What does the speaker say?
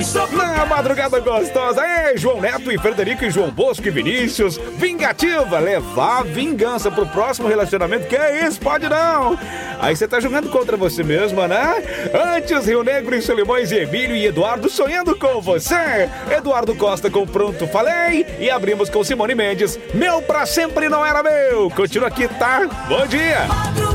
Na madrugada gostosa, João Neto e Frederico e João Bosco e Vinícius. Vingativa, levar vingança pro próximo relacionamento. Que é isso? Pode não. Aí você tá jogando contra você mesma, né? Antes, Rio Negro e Solimões e Emílio e Eduardo sonhando com você. Eduardo Costa com Pronto Falei. E abrimos com Simone Mendes. Meu pra sempre não era meu. Continua aqui, tá? Bom dia.